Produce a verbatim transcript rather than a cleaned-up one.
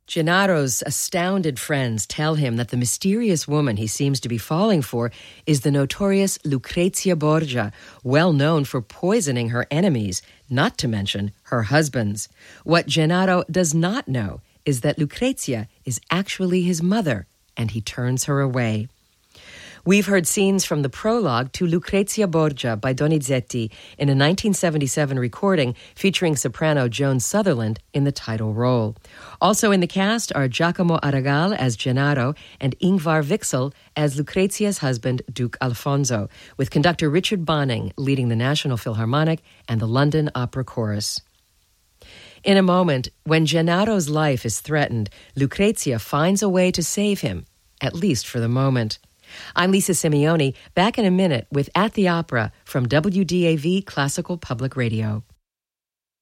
Gennaro's astounded friends tell him that the mysterious woman he seems to be falling for is the notorious Lucrezia Borgia, well known for poisoning her enemies, not to mention her husbands. What Gennaro does not know is that Lucrezia is actually his mother, and he turns her away. We've heard scenes from the prologue to Lucrezia Borgia by Donizetti in a nineteen seventy-seven recording featuring soprano Joan Sutherland in the title role. Also in the cast are Giacomo Aragal as Gennaro and Ingvar Wixel as Lucrezia's husband, Duke Alfonso, with conductor Richard Bonning leading the National Philharmonic and the London Opera Chorus. In a moment, when Gennaro's life is threatened, Lucrezia finds a way to save him, at least for the moment. I'm Lisa Simeoni, back in a minute with At the Opera from W D A V Classical Public Radio.